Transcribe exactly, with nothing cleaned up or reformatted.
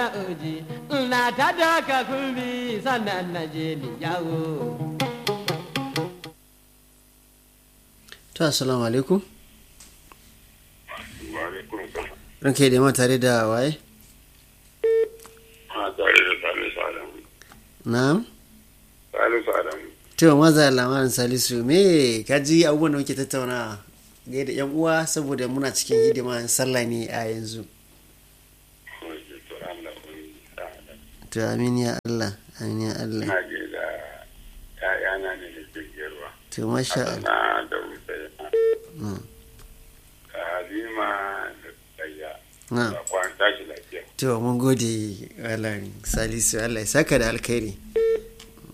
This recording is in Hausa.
uji na ta daka kumbi sannan na je ni yawo. To assalamu alaikum. Wa alaikum salam. Ranke da ma tare da waye? Ha tare da Salisu Adamu. Na'am. Salisu Adamu. To maza lamarin Salisu me kaji abubuwan da muke tattauna ga da yan uwa saboda muna cikin hidima sallah ne a yanzu. To amin ya Allah, amin ya Allah. Na je da ‘ya'yana ne da jirgirwa. To masha Allah. Na da Hussein. Da Halima da Tsayya. Na. Da kwan tashi lafiya. To mun gode Allah Salisu Allah ya saka da alkhairi.